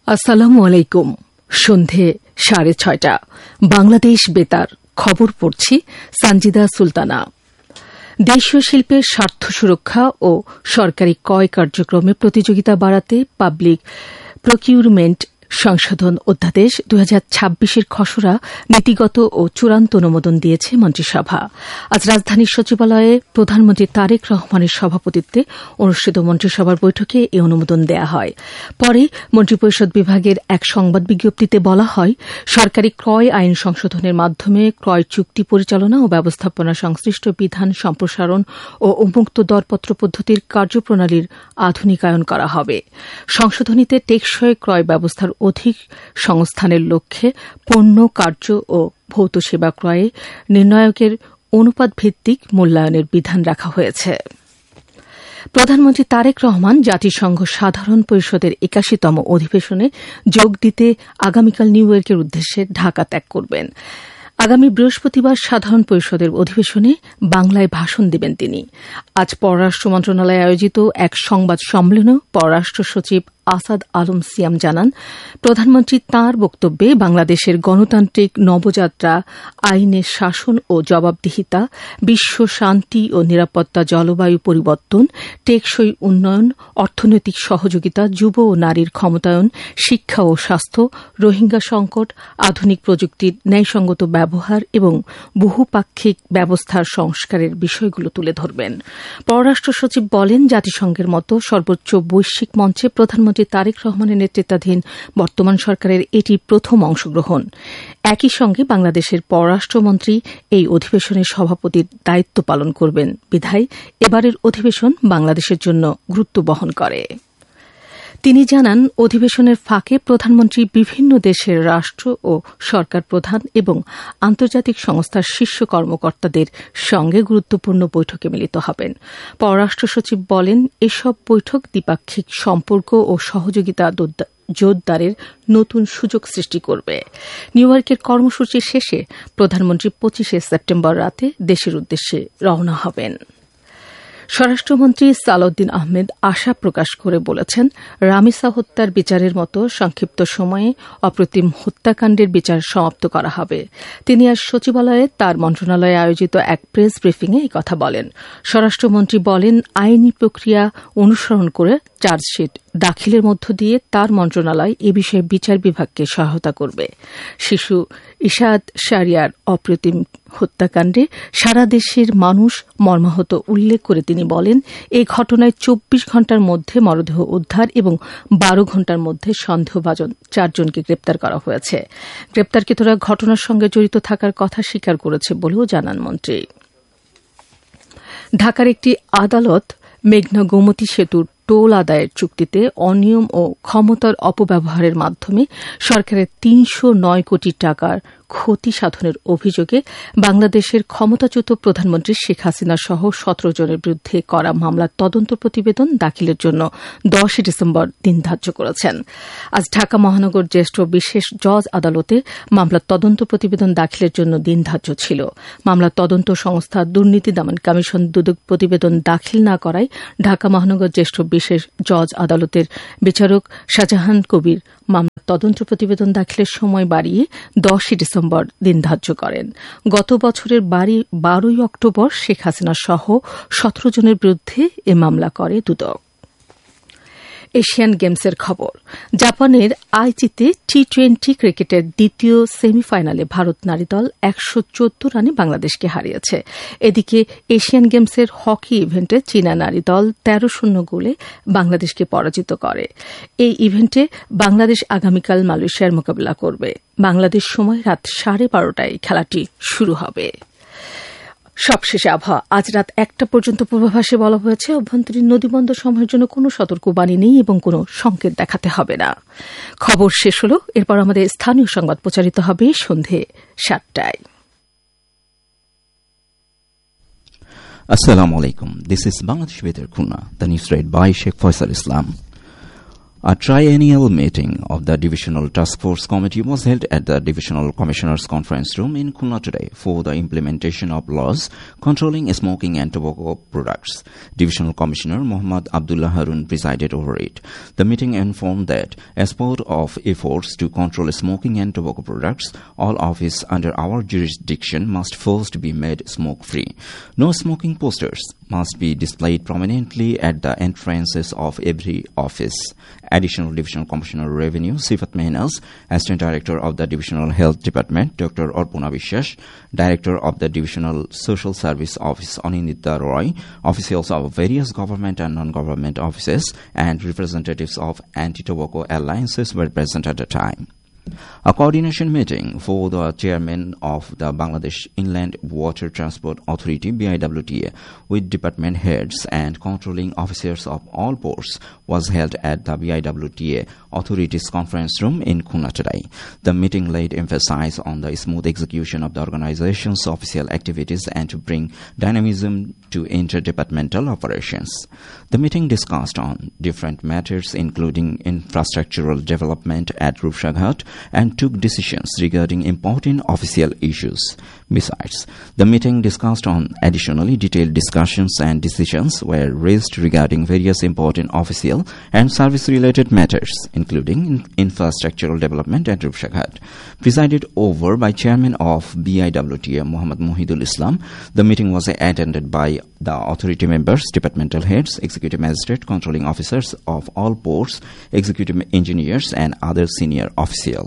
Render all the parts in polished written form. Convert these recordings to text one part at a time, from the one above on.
আসসালামু আলাইকুম। সন্ধে 6:30 বাংলাদেশ বেতার খবর পড়ছি সানজিদা সুলতানা। দেশীয় শিল্পের স্বার্থ সুরক্ষা ও সরকারি ক্রয় কার্যক্রমে প্রতিযোগিতা বাড়াতে পাবলিক প্রকিউরমেন্ট সংশোধন অধ্যাদেশ 2026-এর খসড়া নীতিগত ও চূড়ান্ত অনুমোদন দিয়েছে মন্ত্রিসভা। আজ রাজধানীর সচিবালয়ে প্রধানমন্ত্রী তারেক রহমানের সভাপতিত্বে অনুষ্ঠিত মন্ত্রিসভার বৈঠকে এই অনুমোদন দেওয়া হয়। পরে মন্ত্রিপরিষদ বিভাগের এক সংবাদ বিজ্ঞপ্তিতে বলা হয়, সরকারি ক্রয় আইন সংশোধনের মাধ্যমে ক্রয় চুক্তি পরিচালনা ও ব্যবস্থাপনা সংশ্লিষ্ট বিধান সম্প্রসারণ ও উন্মুক্ত দরপত্র পদ্ধতির কার্যপ্রণালীর আধুনিকায়ন করা হবে। সংশোধনীতে টেকসই ক্রয় ব্যবস্থার অধিক সংস্থানের লক্ষ্যে পণ্য, কার্য ও ভৌত সেবা ক্রয়ে নির্ণায়কের অনুপাত ভিত্তিক মূল্যায়নের বিধান রাখা হয়েছে। প্রধানমন্ত্রী তারেক রহমান জাতিসংঘ সাধারণ পরিষদের ৮১তম অধিবেশনে যোগ দিতে আগামীকাল নিউ ইয়র্কের উদ্দেশ্যে ঢাকা ত্যাগ করবেন। আগামী বৃহস্পতিবার সাধারণ পরিষদের অধিবেশনে বাংলায় ভাষণ দেবেন তিনি। আজ পররাষ্ট্র মন্ত্রণালয়ে আয়োজিত এক সংবাদ সম্মেলনে পররাষ্ট্র সচিব আসাদ আলম সিয়াম জানান, প্রধানমন্ত্রী তাঁর বক্তব্যে বাংলাদেশের গণতান্ত্রিক নবযাত্রা, আইনের শাসন ও জবাবদিহিতা, বিশ্ব শান্তি ও নিরাপত্তা, জলবায়ু পরিবর্তন, টেকসই উন্নয়ন, অর্থনৈতিক সহযোগিতা, যুব ও নারীর ক্ষমতায়ন, শিক্ষা ও স্বাস্থ্য, রোহিঙ্গা সংকট, আধুনিক প্রযুক্তির ন্যায়সঙ্গত ব্যবহার এবং বহুপাক্ষিক ব্যবস্থার সংস্কারের বিষয়গুলো তুলে ধরবেন। পররাষ্ট্র সচিব বলেন, জাতিসংঘের মতো সর্বোচ্চ বৈশ্বিক মঞ্চে প্রধানমন্ত্রী তারেক রহমানের নেতৃত্বাধীন বর্তমান সরকারের এটি প্রথম অংশগ্রহণ। একই সঙ্গে বাংলাদেশের পররাষ্ট্রমন্ত্রী এই অধিবেশনের সভাপতির দায়িত্ব পালন করবেন বিধায় এবারের অধিবেশন বাংলাদেশের জন্য গুরুত্ব বহন করে। তিনি জানান, অধিবেশনের ফাঁকে প্রধানমন্ত্রী বিভিন্ন দেশের রাষ্ট্র ও সরকার প্রধান এবং আন্তর্জাতিক সংস্থার শীর্ষ কর্মকর্তাদের সঙ্গে গুরুত্বপূর্ণ বৈঠকে মিলিত হবেন। পররাষ্ট্র সচিব বলেন, এসব বৈঠক দ্বিপাক্ষিক সম্পর্ক ও সহযোগিতা জোরদারের নতুন সুযোগ সৃষ্টি করবে। নিউ ইয়র্কের কর্মসূচি শেষে প্রধানমন্ত্রী 25শে সেপ্টেম্বর রাতে দেশের উদ্দেশ্যে রওনা হবেন। স্বরাষ্ট্রমন্ত্রী সালাউদ্দিন আহমেদ আশা প্রকাশ করে বলেছেন, রামিসা হত্যার বিচারের মতো সংক্ষিপ্ত সময়ে অপ্রতিম হত্যাকাণ্ডের বিচার সমাপ্ত করা হবে। তিনি আজ সচিবালয়ে তার মন্ত্রণালয়ে আয়োজিত এক প্রেস ব্রিফিংয়ে এই কথা বলেন। স্বরাষ্ট্রমন্ত্রী বলেন, আইনি প্রক্রিয়া অনুসরণ করে চার্জশিট দাখিলের মধ্য দিয়ে তার মন্ত্রণালয় এ বিষয়ে বিচার বিভাগকে সহায়তা করবে। শিশু ইশাদ শারিয়ার অপ্রতিম হত্যাকাণ্ডে সারা দেশের মানুষ মর্মাহত উল্লেখ করে তিনি বলেন, এই ঘটনায় 24 ঘণ্টার মধ্যে মরদেহ উদ্ধার এবং 12 ঘণ্টার মধ্যে সন্দেহভাজন 4 জনকে গ্রেপ্তার করা হয়েছে। গ্রেপ্তারকৃতরা ঘটনার সঙ্গে জড়িত থাকার কথা স্বীকার করেছে বলেও জানান মন্ত্রী। ঢাকার একটি আদালত মেঘনা গোমতী সেতুর টোল আদায়ের চুক্তিতে অনিয়ম ও ক্ষমতার অপব্যবহারের মাধ্যমে সরকারের 309 কোটি টাকার ক্ষতি সাধনের অভিযোগে বাংলাদেশের ক্ষমতাচ্যুত প্রধানমন্ত্রী শেখ হাসিনা সহ 17 জনের বিরুদ্ধে করা মামলার তদন্ত প্রতিবেদন দাখিলের জন্য 10 ডিসেম্বর দিন ধার্য করেছেন। আজ ঢাকা মহানগর জ্যেষ্ঠ বিশেষ জজ আদালতে মামলার তদন্ত প্রতিবেদন দাখিলের জন্য দিন ধার্য ছিল। মামলার তদন্ত সংস্থা দুর্নীতি দমন কমিশন দুদক প্রতিবেদন দাখিল না করায় ঢাকা মহানগর জ্যেষ্ঠ বিশেষ জজ আদালতের বিচারক শাহজাহান কবির মামলার তদন্ত প্রতিবেদন দাখিলের সময় বাড়িয়ে 10 ডিসেম্বর দিন ধার্য করেন। গত বছরের 12 অক্টোবর শেখ হাসিনা সহ 17 জনের বিরুদ্ধে এ মামলা করে দুদক। এশিয়ান গেমসের খবর। জাপানের আইচিতে টি-20 ক্রিকেটের দ্বিতীয় সেমিফাইনালে ভারত নারী দল 114 রানে বাংলাদেশকে হারিয়েছে। এদিকে এশিয়ান গেমসের হকি ইভেন্টে চীনা নারী দল 13-0 গোলে বাংলাদেশকে পরাজিত করে। এই ইভেন্টে বাংলাদেশ আগামীকাল মালয়েশিয়ার মোকাবিলা করবে। বাংলাদেশ সময় রাত 12:30টায় খেলাটি শুরু হবে। সবশেষে আবহাওয়া। আজ রাত 1টা পর্যন্ত পূর্বাভাসে বলা হয়েছে, অভ্যন্তরীণ নদীবন্দর সমূহের জন্য কোনো সতর্কবাণী নেই এবং কোনো সংকেত দেখাতে হবে না। খবর শেষ হল। এরপর আমাদের স্থানীয় সংবাদ প্রচারিত হবে সন্ধে 7টায়। Assalamu alaikum. This is Bangladesh Weather Kuna, the news read by Sheikh Faisal Islam. A triennial meeting of the Divisional Task Force Committee was held at the Divisional Commissioners Conference Room in Khulna today for the implementation of laws controlling smoking and tobacco products. Divisional Commissioner Muhammad Abdullah Harun presided over it. The meeting informed that as part of efforts to control smoking and tobacco products, all offices under our jurisdiction must first be made smoke-free. No smoking posters must be displayed prominently at the entrances of every office. Additional Divisional Commissioner Revenue Sifat Mehnaz, Assistant Director of the Divisional Health Department Dr. Arpuna Bishwash, Director of the Divisional Social Service Office Aninita Roy, officials of various government and non-government offices, and representatives of anti-tobacco alliances were present at the time. A coordination meeting for the chairman of the Bangladesh Inland Water Transport Authority BIWTA with department heads and controlling officers of all ports was held at the BIWTA Authority's conference room in Khulna today. The meeting laid emphasis on the smooth execution of the organization's official activities and to bring dynamism to interdepartmental operations. The meeting discussed on different matters including infrastructural development at Rupsha and took decisions regarding important official issues. Besides, the meeting discussed on additionally detailed discussions and decisions were raised regarding various important official and service-related matters, including infrastructural development at Rupsha. Presided over by Chairman of BIWTA Muhammad Mohidul Islam, the meeting was attended by the authority members, departmental heads, executive magistrate, controlling officers of all ports, executive engineers, and other senior officials.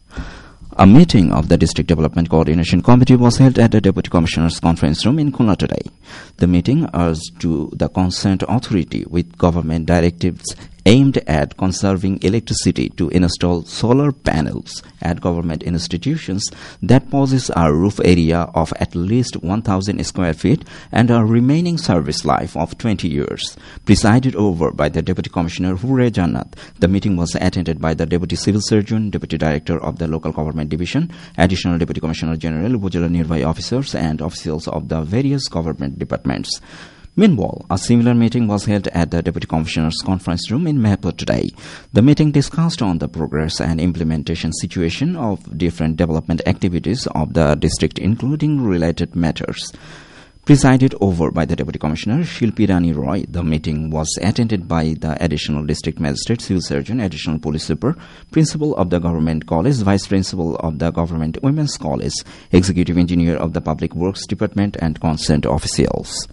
A meeting of the District Development Coordination Committee was held at the Deputy Commissioners Conference Room in Khulna today. The meeting urged to the concerned authority with government directives aimed at conserving electricity to install solar panels at government institutions that possess a roof area of at least 1,000 square feet and a remaining service life of 20 years. Presided over by the Deputy Commissioner Hure Jannat, the meeting was attended by the Deputy Civil Surgeon, Deputy Director of the Local Government Division, Additional Deputy Commissioner General, Upazila Nirvahi officers, and officials of the various government departments. Meanwhile, a similar meeting was held at the Deputy Commissioners Conference Room in Mehpur today. The meeting discussed on the progress and implementation situation of different development activities of the district, including related matters. Presided over by the Deputy Commissioner Shilpi Rani Roy, the meeting was attended by the Additional District Magistrate, Civil Surgeon, Additional Police Super, Principal of the Government College, Vice Principal of the Government Women's College, Executive Engineer of the Public Works Department, and concerned officials.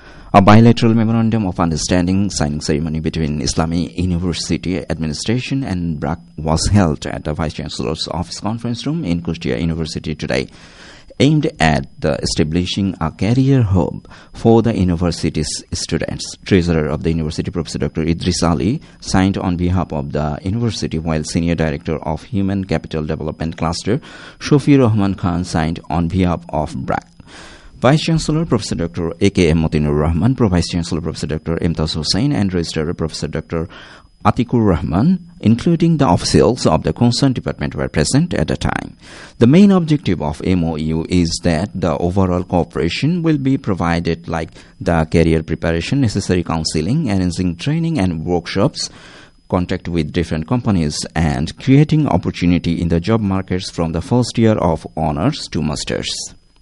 A bilateral memorandum of understanding signing ceremony between Islamic University Administration and BRAC was held at the Vice Chancellor's Office Conference Room in Kushtia University today, aimed at establishing a career hub for the university's students. Treasurer of the university, Professor Dr. Idris Ali, signed on behalf of the university, while Senior Director of Human Capital Development Cluster, Shofi Rahman Khan, signed on behalf of BRAC. Vice Chancellor Professor Dr. A.K.M. Motinur Rahman, Pro-Vice Chancellor Professor Dr. Imtaz Hussain, and Registrar Professor Dr. Atikur Rahman, including the officials of the concerned department, were present at the time. The main objective of MOU is that the overall cooperation will be provided, like the career preparation, necessary counseling, arranging training and workshops, contact with different companies, and creating opportunity in the job markets from the first year of honors to masters.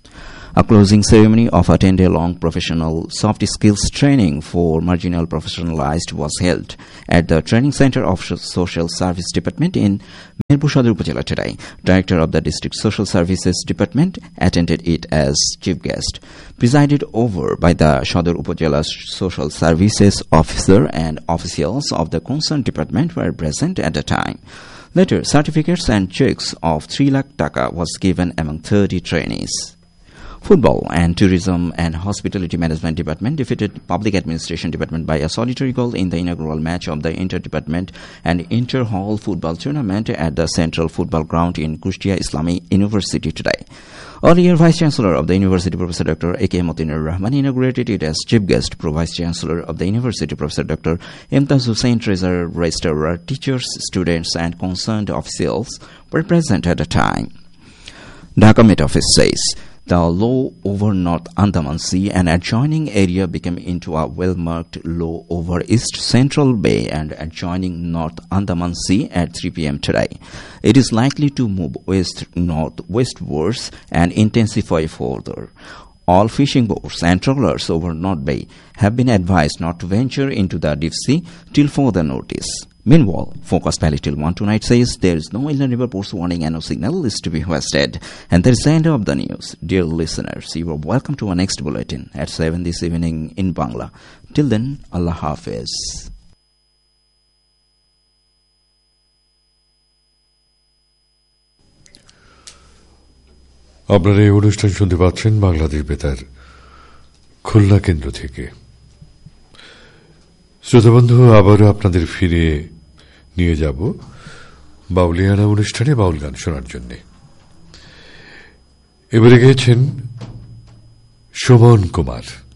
A closing ceremony of a 10-day-long professional soft skills training for marginal professionalized was held at the Training Center of Social Service Department in Meherpur Sadar Upazila today. Director of the District Social Services Department attended it as chief guest. Presided over by the Sadar Upazila Social Services Officer and officials of the concerned department were present at the time. Later, certificates and checks of 3 lakh taka was given among 30 trainees. Football and Tourism and Hospitality Management Department defeated Public Administration Department by a solitary goal in the inaugural match of the Inter-Department and Inter-Hall Football Tournament at the Central Football Ground in Kushtia Islamic University today. Earlier, Vice Chancellor of the University, Professor Dr. A.K. Motinur Rahman, inaugurated it as chief guest. Pro-Vice Chancellor of the University, Professor Dr. Imtaz Hussain, Treasurer, Registrar, teachers, students, and concerned officials were present at the time. Dhaka Met Office says The low over North Andaman Sea and adjoining area became into a well-marked low over East Central Bay and adjoining North Andaman Sea at 3 p.m. today. It is likely to move west-northwestwards and intensify further. All fishing boats and trawlers over North Bay have been advised not to venture into the deep sea till further notice. Meanwhile, Focus Valley till 1 tonight says there is no inland river ports warning and no signal is to be hoisted. And that is the end of the news. Dear listeners, you are welcome to our next bulletin at 7 this evening in Bangla. Till then, Allah Hafiz. আপনারা এই অনুষ্ঠান শুনতে পাচ্ছেন বাংলাদেশ বেতার খুলনা কেন্দ্র থেকে। শ্রোতাবন্ধু, আবারও আপনাদের ফিরে নিয়ে যাব বাউলিয়ানা অনুষ্ঠানে বাউল গান শোনার জন্য। এবারে গেয়েছেন শোভন কুমার।